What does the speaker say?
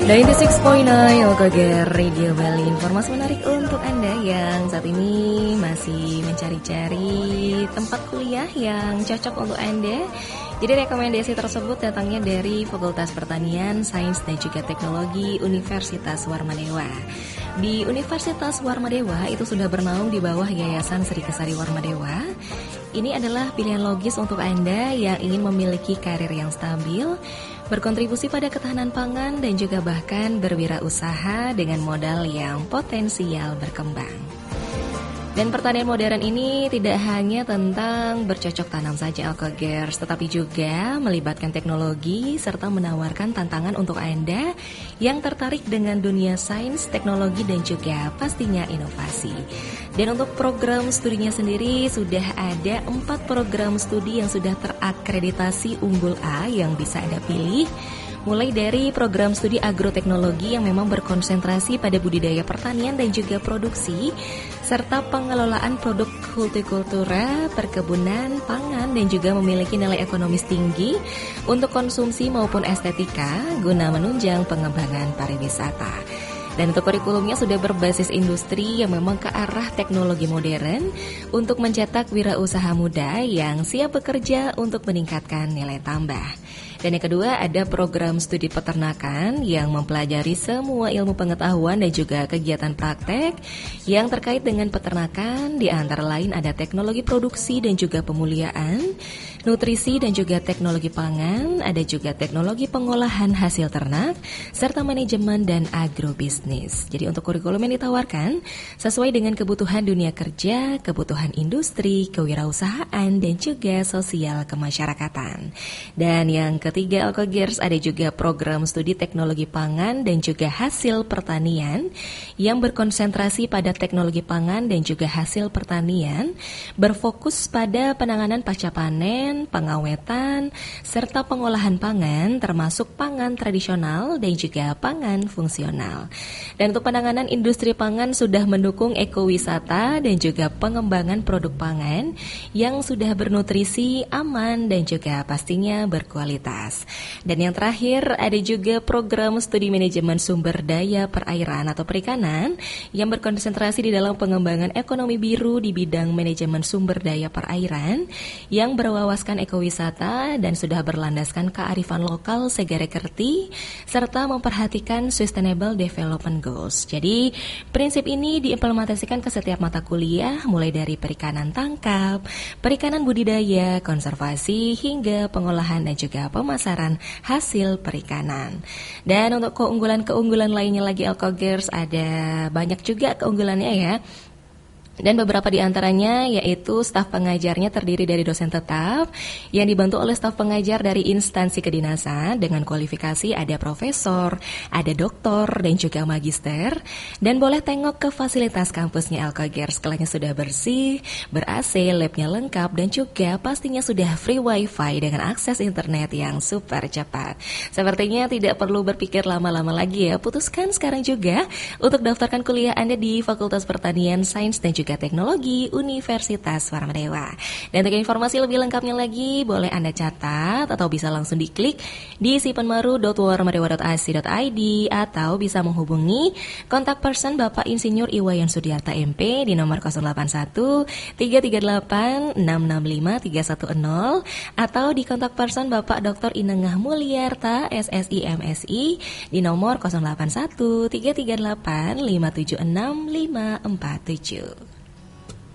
96.9 LKG Radio Bali. Informasi menarik untuk Anda yang saat ini masih mencari-cari tempat kuliah yang cocok untuk Anda. Jadi rekomendasi tersebut datangnya dari Fakultas Pertanian, Sains dan juga Teknologi Universitas Warmadewa. Di Universitas Warmadewa itu sudah bernaung di bawah Yayasan Sri Kesari Warmadewa. Ini adalah pilihan logis untuk Anda yang ingin memiliki karir yang stabil, berkontribusi pada ketahanan pangan dan juga bahkan berwirausaha dengan modal yang potensial berkembang. Dan pertanian modern ini tidak hanya tentang bercocok tanam saja Alkogers, tetapi juga melibatkan teknologi serta menawarkan tantangan untuk Anda yang tertarik dengan dunia sains, teknologi dan juga pastinya inovasi. Dan untuk program studinya sendiri sudah ada 4 program studi yang sudah terakreditasi unggul A yang bisa Anda pilih. Mulai dari program studi agroteknologi yang memang berkonsentrasi pada budidaya pertanian dan juga produksi, serta pengelolaan produk hortikultura, perkebunan, pangan, dan juga memiliki nilai ekonomis tinggi untuk konsumsi maupun estetika guna menunjang pengembangan pariwisata. Dan untuk kurikulumnya sudah berbasis industri yang memang ke arah teknologi modern untuk mencetak wirausaha muda yang siap bekerja untuk meningkatkan nilai tambah. Dan yang kedua ada program studi peternakan yang mempelajari semua ilmu pengetahuan dan juga kegiatan praktek yang terkait dengan peternakan, di antara lain ada teknologi produksi dan juga pemuliaan, nutrisi dan juga teknologi pangan, ada juga teknologi pengolahan hasil ternak, serta manajemen dan agrobisnis. Jadi untuk kurikulum yang ditawarkan sesuai dengan kebutuhan dunia kerja, kebutuhan industri, kewirausahaan, dan juga sosial kemasyarakatan. Dan yang ketiga Alkogers ada juga program studi teknologi pangan dan juga hasil pertanian yang berkonsentrasi pada teknologi pangan dan juga hasil pertanian, berfokus pada penanganan pasca panen, pengawetan, serta pengolahan pangan termasuk pangan tradisional dan juga pangan fungsional. Dan untuk penanganan industri pangan sudah mendukung ekowisata dan juga pengembangan produk pangan yang sudah bernutrisi, aman dan juga pastinya berkualitas. Dan yang terakhir ada juga program studi manajemen sumber daya perairan atau perikanan yang berkonsentrasi di dalam pengembangan ekonomi biru di bidang manajemen sumber daya perairan yang berwawaskan ekowisata dan sudah berlandaskan kearifan lokal Segare Kerti serta memperhatikan Sustainable Development Goals. Jadi prinsip ini diimplementasikan ke setiap mata kuliah mulai dari perikanan tangkap, perikanan budidaya, konservasi hingga pengolahan dan juga pemasaran hasil perikanan. Dan untuk keunggulan-keunggulan lainnya lagi Alkogers ada banyak juga keunggulannya ya. Dan beberapa di antaranya yaitu staf pengajarnya terdiri dari dosen tetap yang dibantu oleh staf pengajar dari instansi kedinasan dengan kualifikasi ada profesor, ada doktor dan juga magister. Dan boleh tengok ke fasilitas kampusnya Alkogers, kelasnya sudah bersih, ber-AC, labnya lengkap dan juga pastinya sudah free wifi dengan akses internet yang super cepat. Sepertinya tidak perlu berpikir lama-lama lagi ya, putuskan sekarang juga untuk daftarkan kuliah Anda di Fakultas Pertanian, Sains dan juga Teknologi Universitas Warmadewa. Dan untuk informasi lebih lengkapnya lagi boleh Anda catat atau bisa langsung diklik di sipenmaru.warmadewa.ac.id atau bisa menghubungi kontak person Bapak Insinyur Iwayan Sudiarta MP di nomor 081 338 665 310 atau di kontak person Bapak Dr. Inengah Mulyarta SSI MSI di nomor 081 338 576 547.